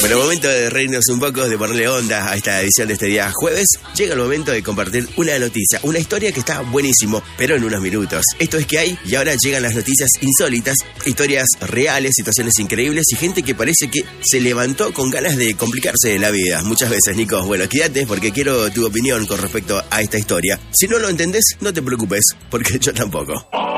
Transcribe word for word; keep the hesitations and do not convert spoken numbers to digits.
Bueno, momento de reírnos un poco, de ponerle onda a esta edición de este día jueves. Llega el momento de compartir una noticia, una historia que está buenísimo, pero en unos minutos. Esto es que hay, y ahora llegan las noticias insólitas, historias reales, situaciones increíbles y gente que parece que se levantó con ganas de complicarse la vida. Muchas veces, Nico. Bueno, quédate porque quiero tu opinión con respecto a esta historia. Si no lo entendés, no te preocupes, porque yo tampoco.